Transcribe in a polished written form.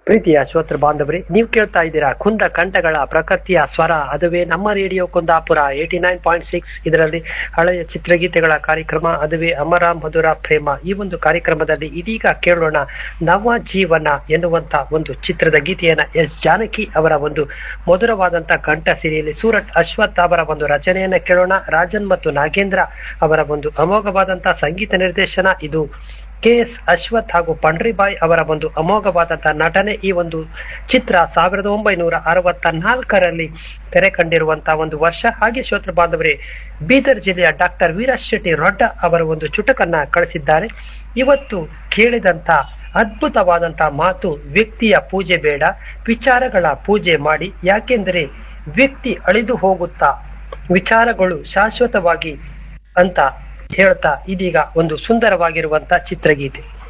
ಪ್ರೀತಿಯ ಶ್ರೋತೃ ಬಾಂಧವರೇ, ನೀವು ಕೇಳ್ತಾ ಇದ್ದೀರಾ ಕುಂದ ಕಂಠಗಳ ಪ್ರಕೃತಿಯ ಸ್ವರ. ಅದುವೇ ನಮ್ಮ ರೇಡಿಯೋ ಕುಂದಾಪುರ 89.6. ಇದರಲ್ಲಿ ಹಳೆಯ ಚಿತ್ರಗೀತೆಗಳ ಕಾರ್ಯಕ್ರಮ, ಅದುವೇ ಅಮರ ಮಧುರ ಪ್ರೇಮ. ಈ ಒಂದು ಕಾರ್ಯಕ್ರಮದಲ್ಲಿ ಇದೀಗ ಕೇಳೋಣ ನವ ಜೀವನ ಎನ್ನುವಂತ ಒಂದು ಚಿತ್ರದ ಗೀತೆಯನ್ನ ಎಸ್ ಜಾನಕಿ ಅವರ ಒಂದು ಮಧುರವಾದಂತ ಕಂಠ ಸಿರಿಯಲ್ಲಿ ಸೂರಟ್ ಅಶ್ವಥ್ ಅವರ ಒಂದು ರಚನೆಯನ್ನ ಕೇಳೋಣ. ರಾಜನ್ ಮತ್ತು ನಾಗೇಂದ್ರ ಅವರ ಒಂದು ಅಮೋಘವಾದಂತಹ ಸಂಗೀತ ನಿರ್ದೇಶನ. ಇದು KS ಅಶ್ವಥ್ ಹಾಗೂ ಪಂಡ್ರಿಬಾಯ್ ಅವರ ಒಂದು ಅಮೋಘವಾದಂತಹ ನಟನೆ. ಈ ಒಂದು ಚಿತ್ರ 1964ರಲ್ಲಿ ತೆರೆ ಕಂಡಿರುವಂತಹ ಒಂದು ವರ್ಷ. ಹಾಗೆ ಶ್ರೋತೃ ಬಾಂಧವರೇ, ಬೀದರ್ ಜಿಲ್ಲೆಯ ಡಾಕ್ಟರ್ ವೀರಶ್ ಶೆಟ್ಟಿ ರೊಡ್ಡ ಅವರ ಒಂದು ಚುಟುಕನ್ನ ಕಳಿಸಿದ್ದಾರೆ. ಇವತ್ತು ಕೇಳಿದಂತ ಅದ್ಭುತವಾದಂತಹ ಮಾತು, ವ್ಯಕ್ತಿಯ ಪೂಜೆ ಬೇಡ, ವಿಚಾರಗಳ ಪೂಜೆ ಮಾಡಿ. ಯಾಕೆಂದರೆ ವ್ಯಕ್ತಿ ಅಳಿದು ಹೋಗುತ್ತಾ, ವಿಚಾರಗಳು ಶಾಶ್ವತವಾಗಿ ಅಂತ ಹೇಳ್ತಾ ಇದೀಗ ಒಂದು ಸುಂದರವಾಗಿರುವಂತ ಚಿತ್ರಗೀತೆ.